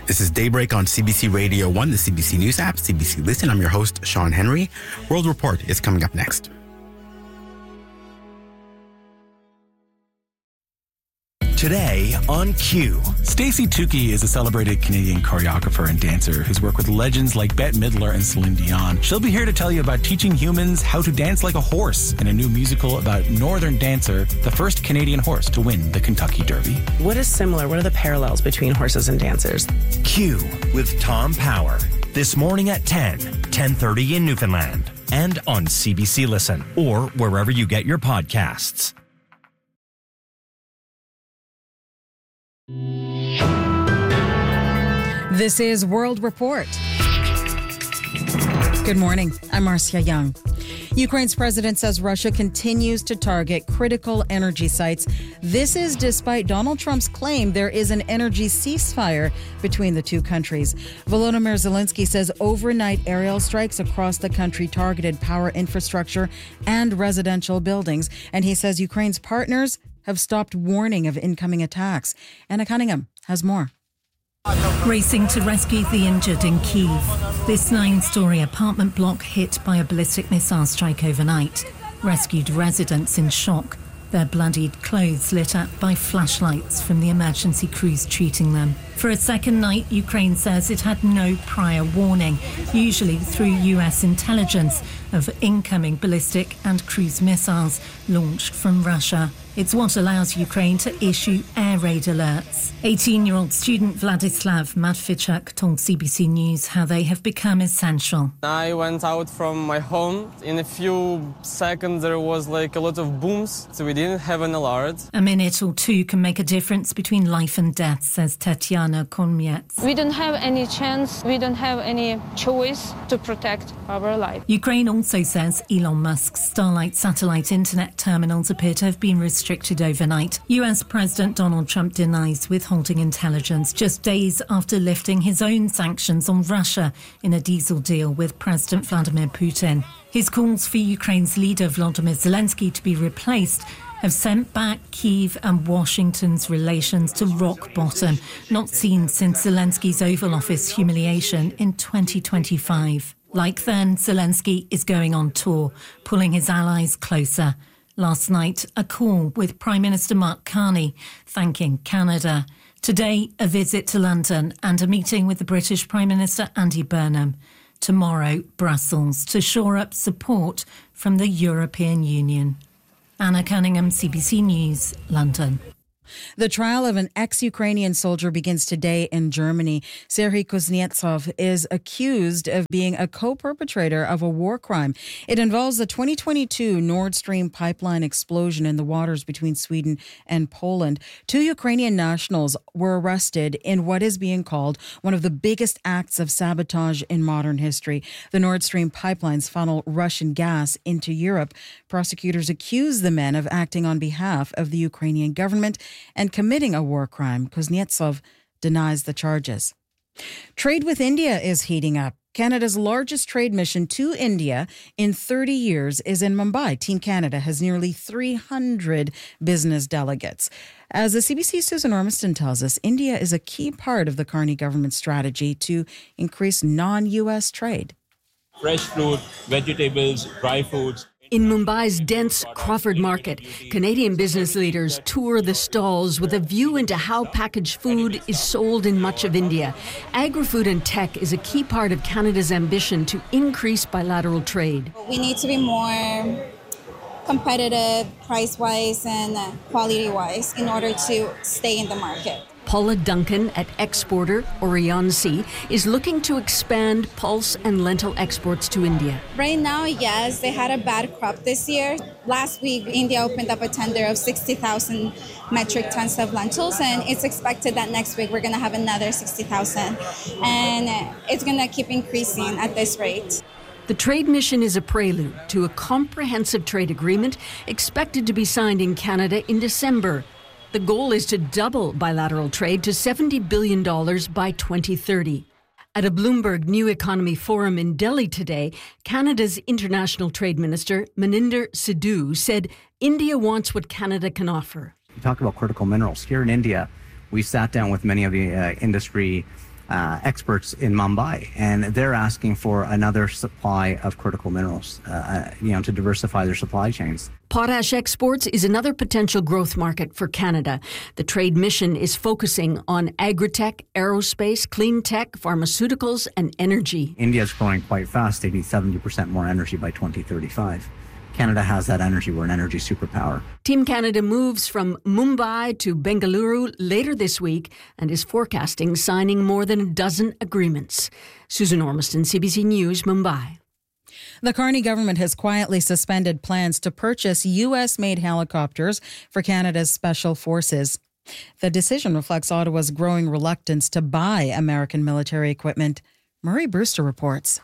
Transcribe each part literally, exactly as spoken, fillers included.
This is Daybreak on C B C Radio one, the C B C News app, C B C Listen. I'm your host, Sean Henry. World Report is coming up next. Today on Q. Stacey Tukey is a celebrated Canadian choreographer and dancer who's worked with legends like Bette Midler and Celine Dion. She'll be here to tell you about teaching humans how to dance like a horse in a new musical about Northern Dancer, the first Canadian horse to win the Kentucky Derby. What is similar? What are the parallels between horses and dancers? Q with Tom Power. This morning at ten, ten thirty in Newfoundland. And on C B C Listen or wherever you get your podcasts. This is World Report. Good morning. I'm Marcia Young. Ukraine's president says Russia continues to target critical energy sites. This is despite Donald Trump's claim there is an energy ceasefire between the two countries. Volodymyr Zelensky says overnight aerial strikes across the country targeted power infrastructure and residential buildings. And he says Ukraine's partners have stopped warning of incoming attacks. Anna Cunningham has more. Racing to rescue the injured in Kyiv. This nine-storey apartment block hit by a ballistic missile strike overnight rescued residents in shock, their bloodied clothes lit up by flashlights from the emergency crews treating them. For a second night, Ukraine says it had no prior warning, usually through U S intelligence, of incoming ballistic and cruise missiles launched from Russia. It's what allows Ukraine to issue air raid alerts. eighteen-year-old student Vladislav Matvichuk told C B C News how they have become essential. I went out from my home. In a few seconds there was like a lot of booms, so we didn't have an alert. A minute or two can make a difference between life and death, says Tatiana Konmiets. We don't have any chance, we don't have any choice to protect our life. Ukraine also says Elon Musk's Starlink satellite internet terminals appear to have been restricted restricted overnight. U S President Donald Trump denies withholding intelligence just days after lifting his own sanctions on Russia in a diesel deal with President Vladimir Putin. His calls for Ukraine's leader Volodymyr Zelensky to be replaced have sent back Kyiv and Washington's relations to rock bottom, not seen since Zelensky's Oval Office humiliation in twenty twenty-five. Like then, Zelensky is going on tour, pulling his allies closer. Last night, a call with Prime Minister Mark Carney, thanking Canada. Today, a visit to London and a meeting with the British Prime Minister Andy Burnham. Tomorrow, Brussels, to shore up support from the European Union. Anna Cunningham, C B C News, London. The trial of an ex-Ukrainian soldier begins today in Germany. Serhiy Kuznetsov is accused of being a co-perpetrator of a war crime. It involves the twenty twenty-two Nord Stream pipeline explosion in the waters between Sweden and Poland. Two Ukrainian nationals were arrested in what is being called one of the biggest acts of sabotage in modern history. The Nord Stream pipelines funnel Russian gas into Europe. Prosecutors accuse the men of acting on behalf of the Ukrainian government and committing a war crime. Kuznetsov denies the charges. Trade with India is heating up. Canada's largest trade mission to India in thirty years is in Mumbai. Team Canada has nearly three hundred business delegates. As the C B C's Susan Ormiston tells us, India is a key part of the Carney government's strategy to increase non-U S trade. Fresh fruit, vegetables, dry foods. In Mumbai's dense Crawford Market, Canadian business leaders tour the stalls with a view into how packaged food is sold in much of India. Agri-food and tech is a key part of Canada's ambition to increase bilateral trade. We need to be more competitive price-wise and quality-wise in order to stay in the market. Paula Duncan at exporter Orion Sea is looking to expand pulse and lentil exports to India. Right now, yes, they had a bad crop this year. Last week, India opened up a tender of sixty thousand metric tons of lentils, and it's expected that next week we're going to have another sixty thousand. And it's going to keep increasing at this rate. The trade mission is a prelude to a comprehensive trade agreement expected to be signed in Canada in December. The goal is to double bilateral trade to seventy billion dollars by twenty thirty. At a Bloomberg New Economy Forum in Delhi today, Canada's International Trade Minister, Maninder Sidhu, said India wants what Canada can offer. You talk about critical minerals. Here in India, we sat down with many of the uh, industry uh, experts in Mumbai, and they're asking for another supply of critical minerals, uh, you know, to diversify their supply chains. Potash exports is another potential growth market for Canada. The trade mission is focusing on agritech, aerospace, clean tech, pharmaceuticals, and energy. India is growing quite fast. They need seventy percent more energy by twenty thirty-five. Canada has that energy. We're an energy superpower. Team Canada moves from Mumbai to Bengaluru later this week and is forecasting signing more than a dozen agreements. Susan Ormiston, C B C News, Mumbai. The Carney government has quietly suspended plans to purchase U S-made helicopters for Canada's special forces. The decision reflects Ottawa's growing reluctance to buy American military equipment. Murray Brewster reports.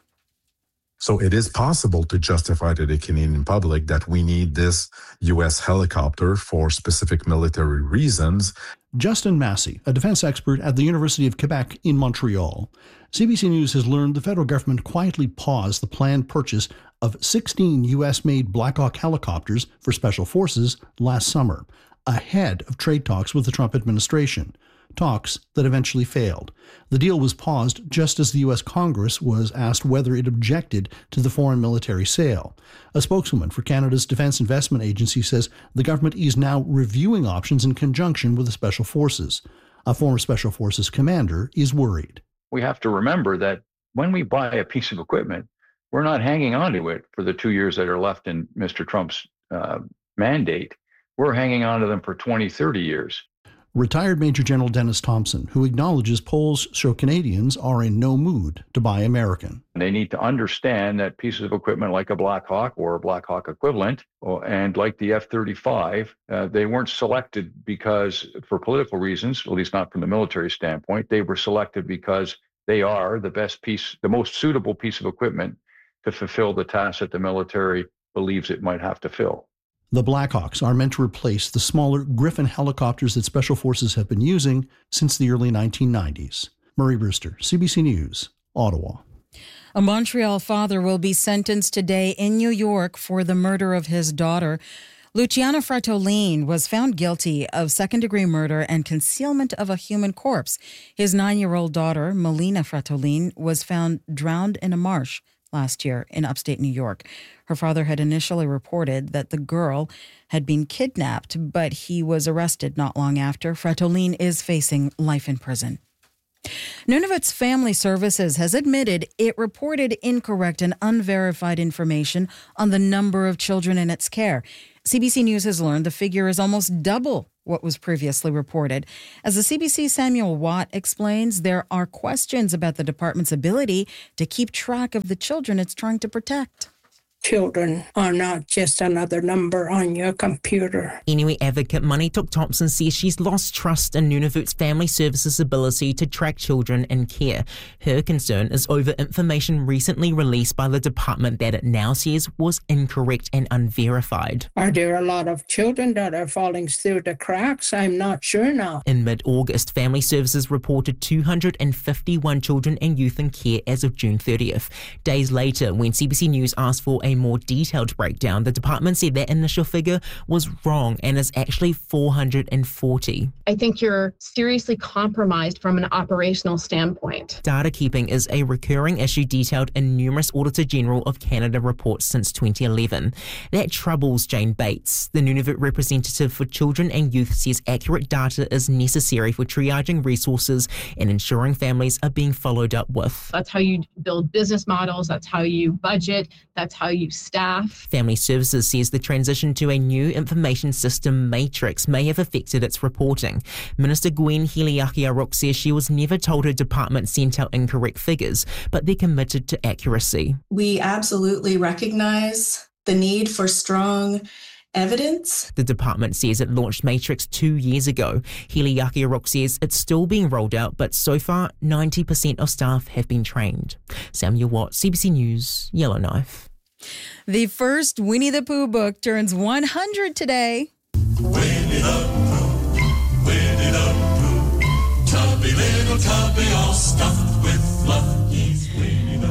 So it is possible to justify to the Canadian public that we need this U S helicopter for specific military reasons. Justin Massey, a defense expert at the University of Quebec in Montreal. C B C News has learned the federal government quietly paused the planned purchase of sixteen U S-made Black Hawk helicopters for special forces last summer, ahead of trade talks with the Trump administration. Talks that eventually failed. The deal was paused just as the U S Congress was asked whether it objected to the foreign military sale. A spokeswoman for Canada's Defence Investment Agency says the government is now reviewing options in conjunction with the Special Forces. A former Special Forces commander is worried. We have to remember that when we buy a piece of equipment, we're not hanging on to it for the two years that are left in Mister Trump's uh, mandate. We're hanging on to them for twenty, thirty years. Retired Major General Dennis Thompson, who acknowledges polls show Canadians are in no mood to buy American. They need to understand that pieces of equipment like a Black Hawk or a Black Hawk equivalent, and like the F thirty-five, uh, they weren't selected because for political reasons, at least not from the military standpoint. They were selected because they are the best piece, the most suitable piece of equipment to fulfill the task that the military believes it might have to fill. The Blackhawks are meant to replace the smaller Griffin helicopters that Special Forces have been using since the early nineteen nineties. Murray Brewster, C B C News, Ottawa. A Montreal father will be sentenced today in New York for the murder of his daughter. Luciano Fratolin was found guilty of second-degree murder and concealment of a human corpse. His nine-year-old daughter, Melina Fratolin, was found drowned in a marsh last year in upstate New York. Her father had initially reported that the girl had been kidnapped, but he was arrested not long after. Fratolin is facing life in prison. Nunavut's Family Services has admitted it reported incorrect and unverified information on the number of children in its care. C B C News has learned the figure is almost double what was previously reported. As the C B C's Samuel Watt explains, there are questions about the department's ability to keep track of the children it's trying to protect. Children are not just another number on your computer. Inuit advocate Manitok Thompson says she's lost trust in Nunavut's Family Services' ability to track children in care. Her concern is over information recently released by the department that it now says was incorrect and unverified. Are there a lot of children that are falling through the cracks? I'm not sure now. In mid-August, Family Services reported two hundred fifty-one children and youth in care as of June thirtieth. Days later, when C B C News asked for a more detailed breakdown, the department said that initial figure was wrong and is actually four hundred forty. I think you're seriously compromised from an operational standpoint. Data keeping is a recurring issue detailed in numerous Auditor General of Canada reports since twenty eleven. That troubles Jane Bates. The Nunavut representative for children and youth says accurate data is necessary for triaging resources and ensuring families are being followed up with. That's how you build business models. That's how you budget. That's how you staff. Family Services says the transition to a new information system matrix may have affected its reporting. Minister Gwen Hiliaki-Aruk says she was never told her department sent out incorrect figures, but they're committed to accuracy. We absolutely recognize the need for strong evidence. The department says it launched Matrix two years ago. Hiliaki-Aruk says it's still being rolled out, but so far ninety percent of staff have been trained. Samuel Watt, C B C News, Yellowknife. The first Winnie the Pooh book turns one hundred today. Winnie the Pooh, Winnie the Pooh, tubby little tubby all stuffed with fluff. He's Winnie the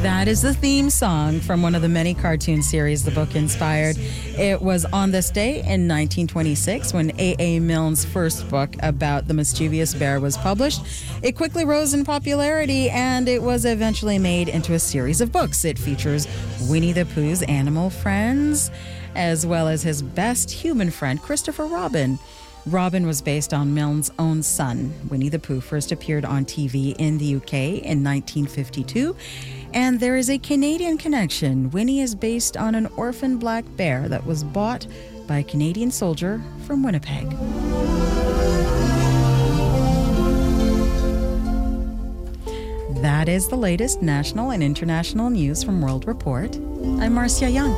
That is the theme song from one of the many cartoon series the book inspired. It was on this day in nineteen twenty-six when A A. Milne's first book about the mischievous bear was published. It quickly rose in popularity and it was eventually made into a series of books. It features Winnie the Pooh's animal friends, as well as his best human friend, Christopher Robin. Robin was based on Milne's own son. Winnie the Pooh first appeared on T V in the U K in nineteen fifty-two, and there is a Canadian connection. Winnie is based on an orphan black bear that was bought by a Canadian soldier from Winnipeg. That is the latest national and international news from World Report. I'm Marcia Young.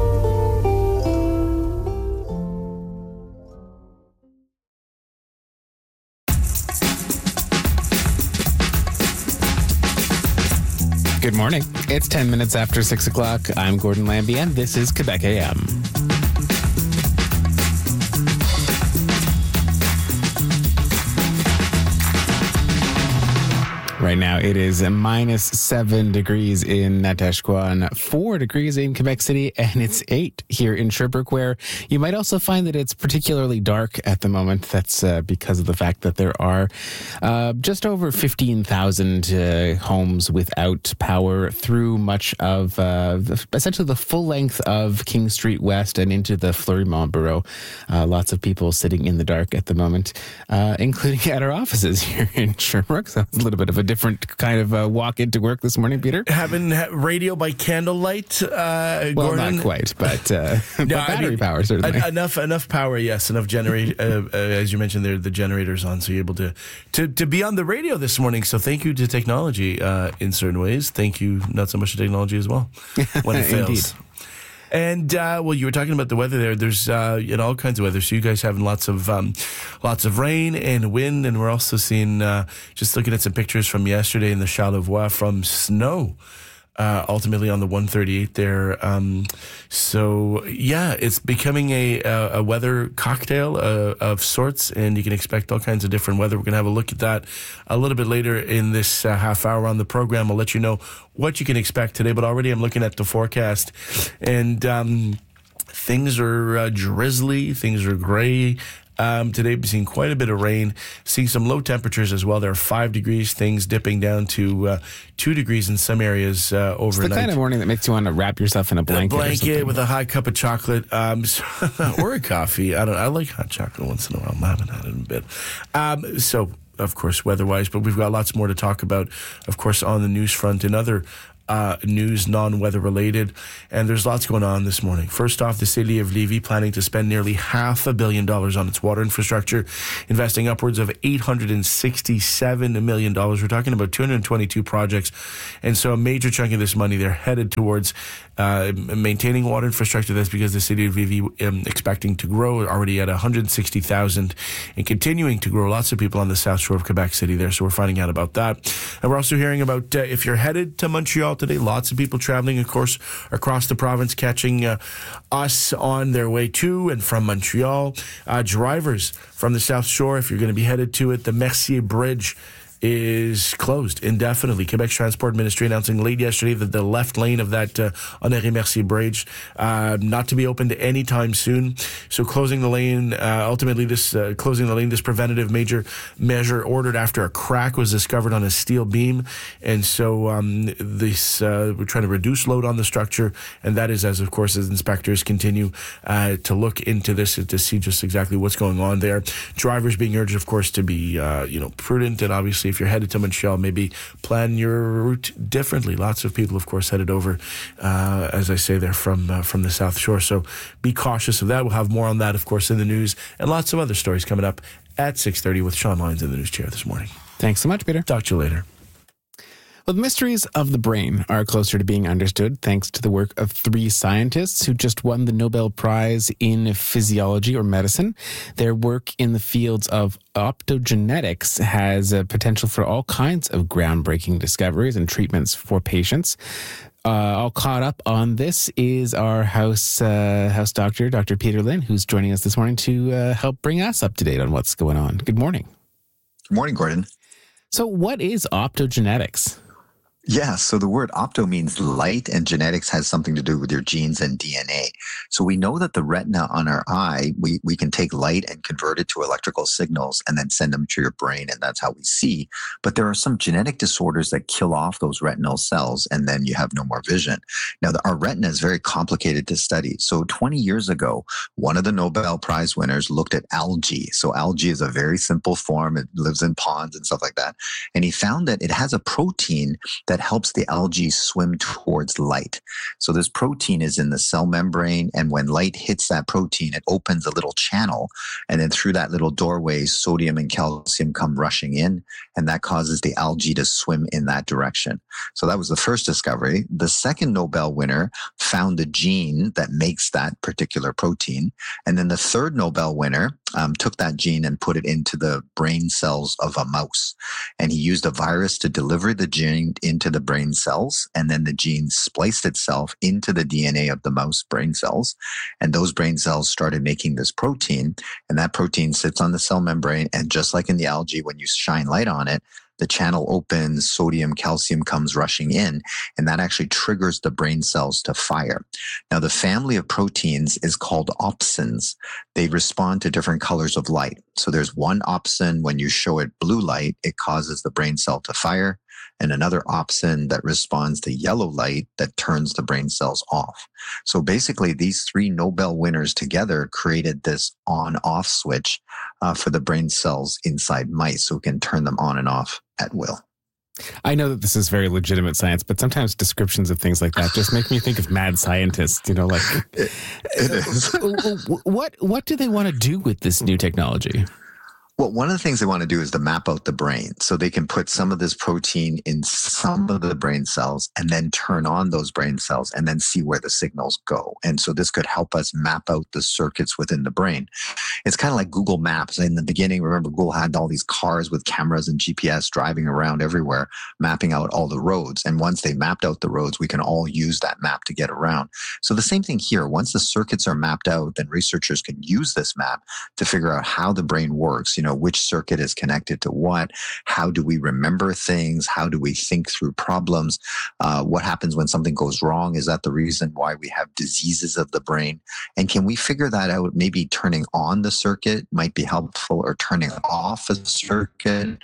Good morning. It's ten minutes after six o'clock. I'm Gordon Lambie, and this is Quebec A M. Right now, it is minus seven degrees in Natashquan, four degrees in Quebec City, and it's eight here in Sherbrooke, where you might also find that it's particularly dark at the moment. That's uh, because of the fact that there are uh, just over fifteen thousand uh, homes without power through much of uh, the, essentially the full length of King Street West and into the Fleury-Mont Borough. Uh, lots of people sitting in the dark at the moment, uh, including at our offices here in Sherbrooke. So it's a little bit of a different kind of uh, walk into work this morning, Peter. Having radio by candlelight, uh, well, Gordon? not quite, but, uh, but no, battery I mean, power certainly. En- enough, enough power, yes, enough generate. uh, uh, as you mentioned, there the generators on, so you're able to, to to be on the radio this morning. So thank you to technology uh, in certain ways. Thank you, not so much to technology as well when it fails. Indeed. And uh, well, you were talking about the weather there. There's uh, you know all kinds of weather. So you guys having lots of um, lots of rain and wind, and we're also seeing uh, just looking at some pictures from yesterday in the Charlevoix from snow. Uh, ultimately on the one thirty-eight there. Um, so yeah, it's becoming a a, a weather cocktail uh, of sorts, and you can expect all kinds of different weather. We're gonna have a look at that a little bit later in this uh, half hour on the program. I'll let you know what you can expect today, but already I'm looking at the forecast, and um, things are uh, drizzly, things are gray. Um, today, we've seen quite a bit of rain, seeing some low temperatures as well. There are five degrees, things dipping down to uh, two degrees in some areas uh, overnight. It's the kind of morning that makes you want to wrap yourself in a blanket. A blanket with a hot cup of chocolate um, or a coffee. I don't. I like hot chocolate once in a while. I haven't had it in a bit. Um, so, of course, weather-wise, but we've got lots more to talk about, of course, on the news front and other Uh, news, non-weather related, and there's lots going on this morning. First off, the city of Lévis planning to spend nearly half a billion dollars on its water infrastructure, investing upwards of eight hundred sixty-seven million dollars. We're talking about two hundred twenty-two projects, and so a major chunk of this money they're headed towards uh, maintaining water infrastructure. That's because the city of Lévis um, expecting to grow, already at one hundred sixty thousand, and continuing to grow. Lots of people on the south shore of Quebec City there, so we're finding out about that. And we're also hearing about uh, if you're headed to Montreal today, lots of people traveling, of course, across the province, catching uh, us on their way to and from Montreal. Uh, drivers from the South Shore, if you're going to be headed to it, the Mercier Bridge is closed indefinitely. Quebec's Transport Ministry announcing late yesterday that the left lane of that uh, Honoré Mercier Bridge uh, not to be opened anytime soon. So closing the lane, uh, ultimately this uh, closing the lane, this preventative major measure ordered after a crack was discovered on a steel beam, and so um, this uh, we're trying to reduce load on the structure, and that is as of course as inspectors continue uh, to look into this to see just exactly what's going on there. Drivers being urged, of course, to be uh, you know prudent, and obviously if you're headed to Montreal, maybe plan your route differently. Lots of people, of course, headed over, uh, as I say, there from uh, from the South Shore. So be cautious of that. We'll have more on that, of course, in the news, and lots of other stories coming up at six thirty with Sean Lyons in the news chair this morning. Thanks so much, Peter. Talk to you later. Well, the mysteries of the brain are closer to being understood thanks to the work of three scientists who just won the Nobel Prize in Physiology or Medicine. Their work in the fields of optogenetics has a potential for all kinds of groundbreaking discoveries and treatments for patients. Uh, all caught up on this is our house uh, house doctor, Doctor Peter Lynn, who's joining us this morning to uh, help bring us up to date on what's going on. Good morning. Good morning, Gordon. So what is optogenetics? Yeah, so the word opto means light, and genetics has something to do with your genes and D N A. So we know that the retina on our eye, we, we can take light and convert it to electrical signals and then send them to your brain, and that's how we see. But there are some genetic disorders that kill off those retinal cells, and then you have no more vision. Now, the, our retina is very complicated to study. So twenty years ago, one of the Nobel Prize winners looked at algae. So algae is a very simple form. It lives in ponds and stuff like that. And he found that it has a protein that helps the algae swim towards light. So this protein is in the cell membrane, and when light hits that protein, it opens a little channel, and then through that little doorway, sodium and calcium come rushing in, and that causes the algae to swim in that direction. So that was the first discovery. The second Nobel winner found the gene that makes that particular protein, and then the third Nobel winner um, took that gene and put it into the brain cells of a mouse, and he used a virus to deliver the gene into the brain cells, and then the gene spliced itself into the D N A of the mouse brain cells, and those brain cells started making this protein, and that protein sits on the cell membrane, and just like in the algae, when you shine light on it, the channel opens, sodium, calcium comes rushing in, and that actually triggers the brain cells to fire. Now, the family of proteins is called opsins. They respond to different colors of light. So there's one opsin, when you show it blue light, it causes the brain cell to fire, and another opsin that responds to yellow light that turns the brain cells off. So basically, these three Nobel winners together created this on-off switch uh, for the brain cells inside mice, so we can turn them on and off at will. I know that this is very legitimate science, but sometimes descriptions of things like that just make me think of mad scientists, you know, like it, it is. what what do they want to do with this new technology? Well, one of the things they want to do is to map out the brain, so they can put some of this protein in some of the brain cells and then turn on those brain cells and then see where the signals go. And so this could help us map out the circuits within the brain. It's kind of like Google Maps. In the beginning, remember, Google had all these cars with cameras and G P S driving around everywhere, mapping out all the roads. And once they mapped out the roads, we can all use that map to get around. So the same thing here. Once the circuits are mapped out, then researchers can use this map to figure out how the brain works. You know, which circuit is connected to what, how do we remember things, how do we think through problems, uh, what happens when something goes wrong, is that the reason why we have diseases of the brain, and can we figure that out? Maybe turning on the circuit might be helpful, or turning off a circuit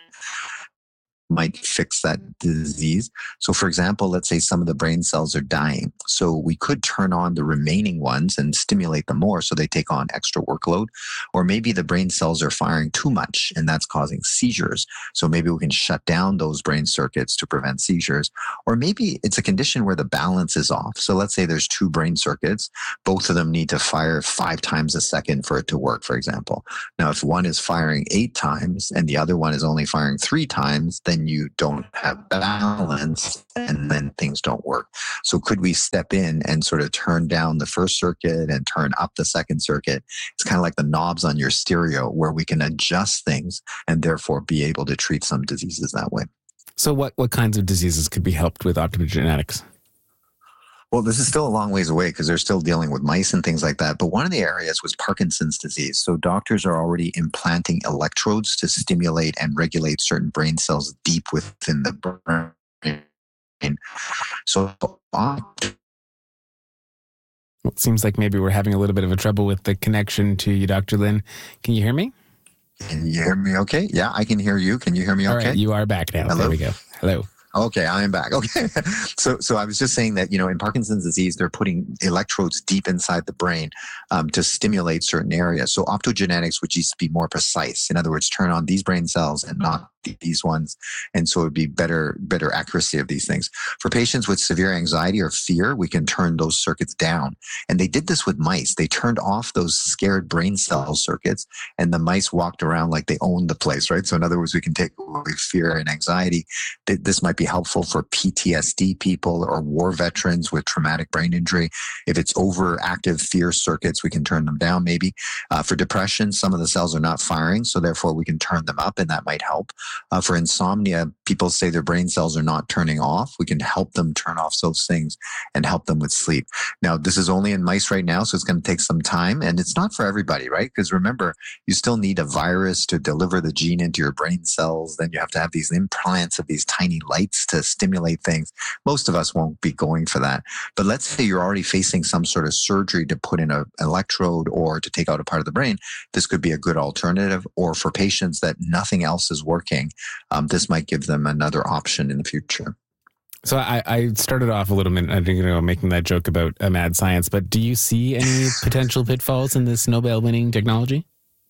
might fix that disease. So for example, let's say some of the brain cells are dying. So we could turn on the remaining ones and stimulate them more so they take on extra workload. Or maybe the brain cells are firing too much and that's causing seizures. So maybe we can shut down those brain circuits to prevent seizures. Or maybe it's a condition where the balance is off. So let's say there's two brain circuits. Both of them need to fire five times a second for it to work, for example. Now, if one is firing eight times and the other one is only firing three times, then you don't have balance and then things don't work. So could we step in and sort of turn down the first circuit and turn up the second circuit? It's kind of like the knobs on your stereo where we can adjust things and therefore be able to treat some diseases that way. So what, what kinds of diseases could be helped with optogenetics? Well, this is still a long ways away because they're still dealing with mice and things like that. But one of the areas was Parkinson's disease. So doctors are already implanting electrodes to stimulate and regulate certain brain cells deep within the brain. So well, it seems like maybe we're having a little bit of a trouble with the connection to you, Doctor Lin. Can you hear me? Can you hear me okay? Yeah, I can hear you. Can you hear me okay? All right, you are back now. Hello? There we go. Hello. Okay, I am back. Okay. So so I was just saying that, you know, in Parkinson's disease, they're putting electrodes deep inside the brain um, to stimulate certain areas. So optogenetics would just be more precise. In other words, turn on these brain cells and not these ones. And so it would be better, better accuracy of these things. For patients with severe anxiety or fear, we can turn those circuits down. And they did this with mice. They turned off those scared brain cell circuits and the mice walked around like they owned the place, right? So in other words, we can take away fear and anxiety. This might be helpful for P T S D people or war veterans with traumatic brain injury. If it's overactive fear circuits, we can turn them down maybe. Uh, for depression, some of the cells are not firing, so therefore we can turn them up and that might help. Uh, for insomnia, people say their brain cells are not turning off, we can help them turn off those things and help them with sleep. Now, this is only in mice right now, so it's going to take some time, and it's not for everybody, right? Because remember, you still need a virus to deliver the gene into your brain cells. Then you have to have these implants of these tiny lights to stimulate things. Most of us won't be going for that. But let's say you're already facing some sort of surgery to put in an electrode or to take out a part of the brain. This could be a good alternative. Or for patients that nothing else is working, um, this might give them another option in the future. So I, I started off a little bit, I think, you know, making that joke about uh, mad science, but do you see any potential pitfalls in this Nobel-winning technology?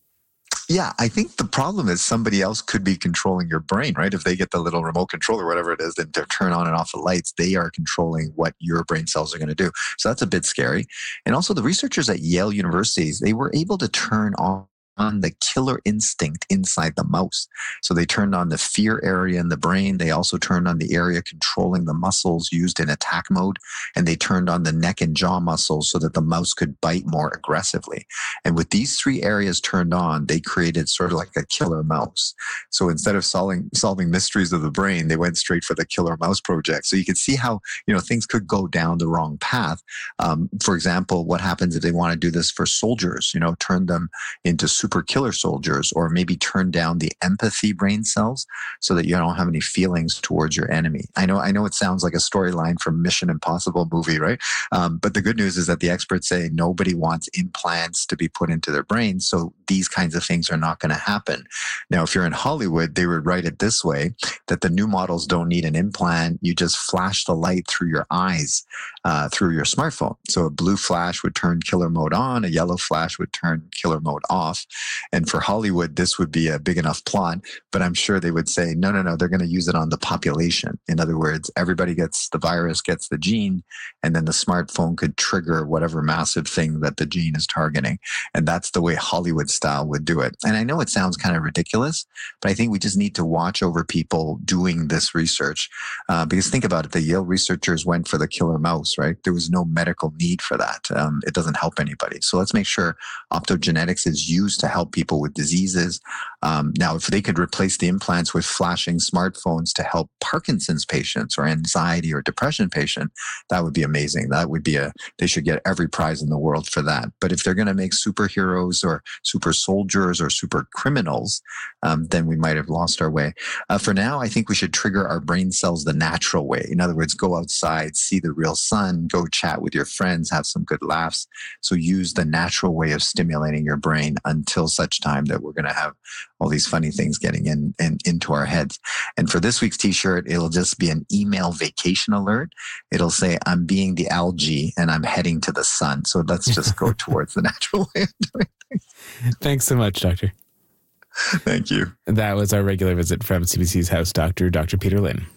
Yeah, I think the problem is somebody else could be controlling your brain, right? If they get the little remote control or whatever it is, then to turn on and off the lights, they are controlling what your brain cells are going to do. So that's a bit scary. And also the researchers at Yale University, they were able to turn on on the killer instinct inside the mouse. So they turned on the fear area in the brain. They also turned on the area controlling the muscles used in attack mode. And they turned on the neck and jaw muscles so that the mouse could bite more aggressively. And with these three areas turned on, they created sort of like a killer mouse. So instead of solving solving mysteries of the brain, they went straight for the killer mouse project. So you can see how, you know, things could go down the wrong path. Um, for example, what happens if they want to do this for soldiers, you know, turn them into super killer soldiers, or maybe turn down the empathy brain cells so that you don't have any feelings towards your enemy. I know, I know it sounds like a storyline from Mission Impossible movie, right? Um, but the good news is that the experts say nobody wants implants to be put into their brains. So these kinds of things are not going to happen. Now, if you're in Hollywood, they would write it this way, that the new models don't need an implant. You just flash the light through your eyes, uh, through your smartphone. So a blue flash would turn killer mode on, a yellow flash would turn killer mode off. And for Hollywood, this would be a big enough plot, but I'm sure they would say, no, no, no, they're going to use it on the population. In other words, everybody gets the virus, gets the gene, and then the smartphone could trigger whatever massive thing that the gene is targeting. And that's the way Hollywood style would do it. And I know it sounds kind of ridiculous, but I think we just need to watch over people doing this research. Uh, because think about it, the Yale researchers went for the killer mouse, right? There was no medical need for that. Um, it doesn't help anybody. So let's make sure optogenetics is used to help people with diseases. Um, now, if they could replace the implants with flashing smartphones to help Parkinson's patients or anxiety or depression patient, that would be amazing. That would be a, they should get every prize in the world for that. But if they're going to make superheroes or super soldiers or super criminals, um, then we might have lost our way. Uh, for now, I think we should trigger our brain cells the natural way. In other words, go outside, see the real sun, go chat with your friends, have some good laughs. So use the natural way of stimulating your brain until such time that we're going to have all these funny things getting in and into our heads. And for this week's t-shirt, it'll just be an email vacation alert. It'll say, I'm being the algae and I'm heading to the sun. So let's just go towards the natural way of doing things. Thanks so much, Doctor. Thank you. That was our regular visit from C B C's House Doctor, Doctor Peter Lynn.